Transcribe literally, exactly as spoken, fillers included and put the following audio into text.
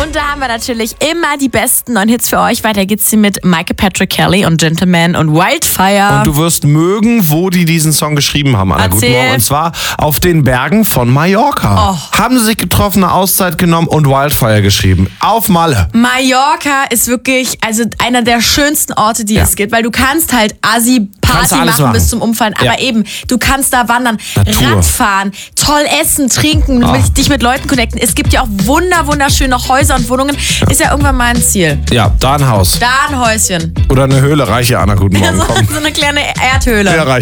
Und da haben wir natürlich immer die besten neuen Hits für euch. Weiter geht's hier mit Michael Patrick Kelly und Gentleman und Wildfire. Und du wirst mögen, wo die diesen Song geschrieben haben, Anna. Erzähl. Guten Morgen. Und zwar auf den Bergen von Mallorca. Oh. Haben sie sich getroffen, eine Auszeit genommen und Wildfire geschrieben. Auf Malle. Mallorca ist wirklich also einer der schönsten Orte, die Ja. es gibt, weil du kannst halt Kannst Assi-Party alles machen, machen. bis zum Umfallen, aber Ja. eben, du kannst da wandern, Natur. Radfahren, toll essen, trinken, Ah. mit, dich mit Leuten connecten. Es gibt ja auch wunder, wunderschöne Häuser und Wohnungen. Ist ja irgendwann mal ein Ziel. Ja, da ein Haus. Da ein Häuschen. Oder eine Höhle. Reicht ja, Anna. Guten Morgen. So, Komm. so eine kleine Erdhöhle. Ja, reicht.